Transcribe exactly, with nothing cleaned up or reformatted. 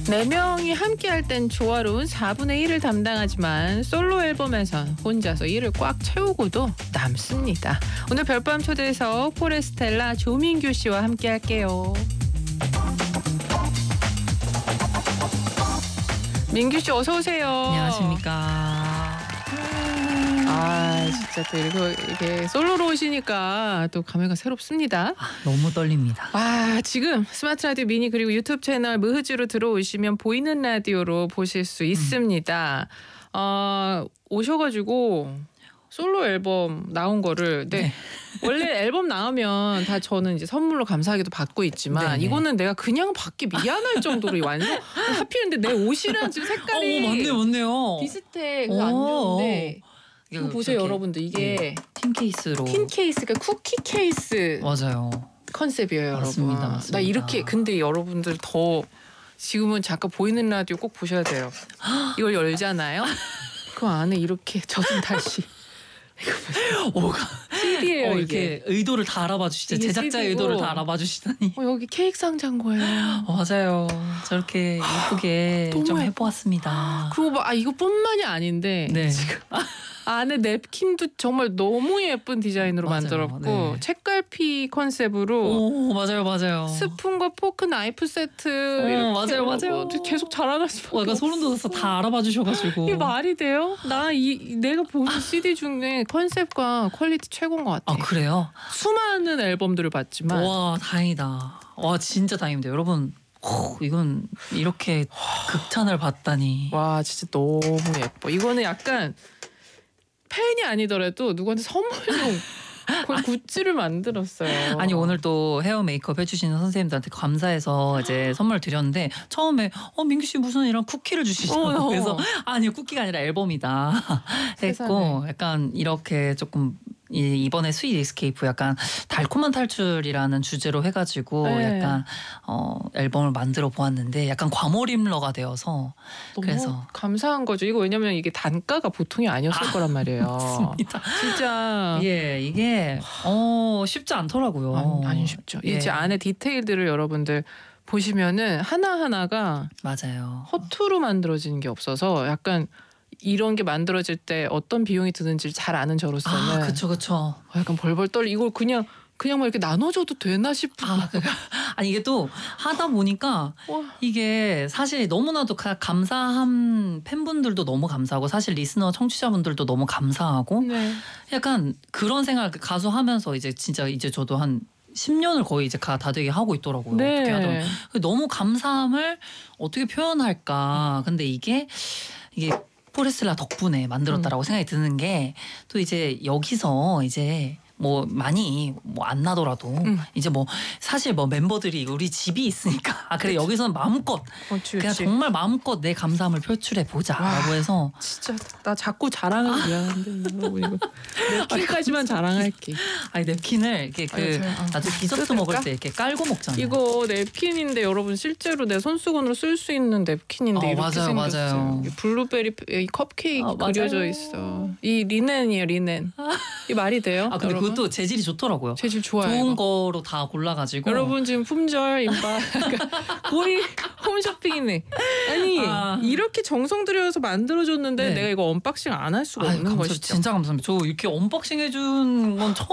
네 명이 함께할 땐 조화로운 사분의 일을 담당하지만 솔로 앨범에선 혼자서 일을 꽉 채우고도 남습니다. 오늘 별밤 초대석 포레스텔라 조민규 씨와 함께할게요. 민규 씨 어서 오세요. 안녕하십니까. 아 진짜 또 이렇게, 이렇게 솔로로 오시니까 또 감회가 새롭습니다. 아, 너무 떨립니다. 와 지금 스마트 라디오 미니 그리고 유튜브 채널 무흐즈로 들어오시면 보이는 라디오로 보실 수 있습니다. 음. 어, 오셔가지고 솔로 앨범 나온 거를 네. 네. 원래 앨범 나오면 다 저는 이제 선물로 감사하게도 받고 있지만 네네. 이거는 내가 그냥 받기 미안할 정도로 완전 하필인데 내 옷이랑 지금 색깔이 어, 맞네요, 맞네요. 비슷해. 그래서 안 좋은데 이거 보세요 여러분들 이게 네. 틴 케이스로 틴 케이스가 쿠키 케이스 맞아요. 컨셉이에요. 맞습니다, 여러분. 맞습니다. 나 이렇게 근데 여러분들 더 지금은 잠깐 보이는 라디오 꼭 보셔야 돼요. 이걸 열잖아요. 그 안에 이렇게 젖은 다시 이거 보세요. 씨디예요. 어, 이게. 이렇게 의도를 다 알아봐 주시죠. 제작자 씨디고. 의도를 다 알아봐 주시다니. 어, 여기 케이크 상자인 거예요. 어, 맞아요. 저렇게 예쁘게 너무 좀 예뻐. 해보았습니다. 그리고 막, 아 이것뿐만이 아닌데 네. 지금 안에 냅킨도 정말 너무 예쁜 디자인으로 맞아요. 만들었고 네. 책갈피 컨셉으로 오, 맞아요, 맞아요. 스푼과 포크, 나이프 세트 어, 이렇게 맞아요, 맞아요. 계속 자랑할 수밖에 어, 약간 소름 돋아서 다 알아봐 주셔가지고. 이게 말이 돼요? 나 이 내가 본 씨디 중에 컨셉과 퀄리티 최고인 것 같아. 아, 그래요? 수많은 앨범들을 봤지만 와, 다행이다. 와, 진짜 다행입니다. 여러분, 오, 이건 이렇게 극찬을 받다니. 와 진짜 너무 예뻐. 이거는 약간 팬이 아니더라도 누구한테 선물용 거의 굿즈를 만들었어요. 아니 오늘 또 헤어 메이크업 해주시는 선생님들한테 감사해서 이제 선물 드렸는데 처음에 어 민규 씨 무슨 이런 쿠키를 주시냐고. 어, 어. 그래서 아니 쿠키가 아니라 앨범이다 했고 약간 이렇게 조금 이, 이번에 스윗 에스케이프 약간 달콤한 탈출이라는 주제로 해가지고 네. 약간 어 앨범을 만들어 보았는데 약간 과몰입러가 되어서 너무 그래서 감사한 거죠. 이거 왜냐면 이게 단가가 보통이 아니었을 아, 거란 말이에요. 맞습니다. 진짜 예 이게 어 쉽지 않더라고요. 안, 안 쉽죠. 예. 이제 안에 디테일들을 여러분들 보시면은 하나 하나가 맞아요. 허투루 만들어지는 게 없어서 약간 이런 게 만들어질 때 어떤 비용이 드는지 잘 아는 저로서는 아 그쵸 그쵸. 약간 벌벌 떨리. 이걸 그냥 그냥 뭐 이렇게 나눠줘도 되나 싶은. 아, 아니 이게 또 하다 보니까 와. 이게 사실 너무나도 가, 감사한 팬분들도 너무 감사하고 사실 리스너 청취자분들도 너무 감사하고 네. 약간 그런 생각 가수 하면서 이제 진짜 이제 저도 한 십 년을 거의 이제 가 다 되게 하고 있더라고요. 네. 어떻게 하든 너무 감사함을 어떻게 표현할까. 근데 이게 이게 포레스텔라 덕분에 만들었다라고 음. 생각이 드는 게 또 이제 여기서 이제 뭐 많이 뭐 안 나더라도 음. 이제 뭐 사실 뭐 멤버들이 우리 집이 있으니까 아 그래 여기서는 마음껏 그치, 그냥 그치. 정말 마음껏 내 감사함을 표출해 보자라고 해서 진짜 나 자꾸 자랑하기 미안한데 여러분 이거 냅킨까지만 자랑할게. 아니 냅킨을 이렇게 그 아유, 저, 아, 나도 디저트 뜯을까? 먹을 때 이렇게 깔고 먹잖아요. 이거 냅킨인데 여러분 실제로 내 손수건으로 쓸 수 있는 냅킨인데 어, 이렇게 맞아요, 생겼어요. 맞아요. 이 블루베리 이 컵케이크 아, 그려져 맞아요. 있어. 이 리넨이에요 리넨. 이 말이 돼요? 아 근데 여러분? 그것도 재질이 좋더라고요. 재질 좋아요. 좋은 이거. 거로 다 골라가지고 여러분 지금 품절 임박 거의 홈쇼핑이네. 아니 아. 이렇게 정성 들여서 만들어줬는데 네. 내가 이거 언박싱 안 할 수가 아유, 없는 감사, 것이죠. 진짜 감사합니다. 저 이렇게 언박싱 해준 건 처음.